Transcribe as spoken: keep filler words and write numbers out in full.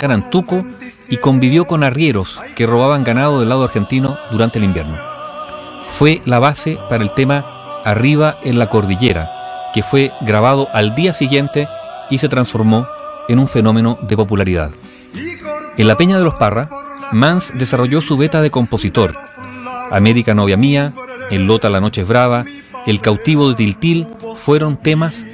Antuco y convivió con arrieros que robaban ganado del lado argentino durante el invierno. Fue la base para el tema Arriba en la Cordillera, que fue grabado al día siguiente y se transformó en un fenómeno de popularidad. En la Peña de los Parra, Mans desarrolló su beta de compositor. América novia mía, El Lota la noche es brava, El cautivo de Tiltil fueron temas